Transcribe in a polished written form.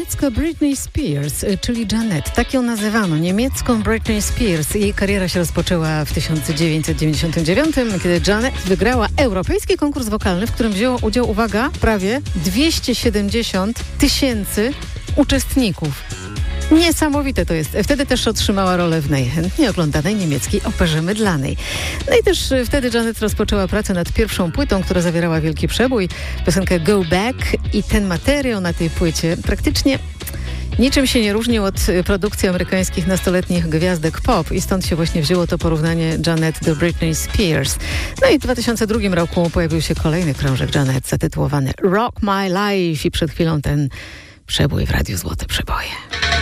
niemiecko Britney Spears, czyli Janet. Tak ją nazywano, niemiecką Britney Spears. Jej kariera się rozpoczęła w 1999, kiedy Janet wygrała europejski konkurs wokalny, w którym wzięło udział, uwaga, prawie 270 000 uczestników. Niesamowite to jest. Wtedy też otrzymała rolę w najchętniej oglądanej niemieckiej operze mydlanej. No i też wtedy Janet rozpoczęła pracę nad pierwszą płytą, która zawierała wielki przebój, piosenkę Go Back, i ten materiał na tej płycie praktycznie niczym się nie różnił od produkcji amerykańskich nastoletnich gwiazdek pop, i stąd się właśnie wzięło to porównanie Janet do Britney Spears. No i w 2002 roku pojawił się kolejny krążek Janet zatytułowany Rock My Life, i przed chwilą ten przebój w Radiu Złote Przeboje.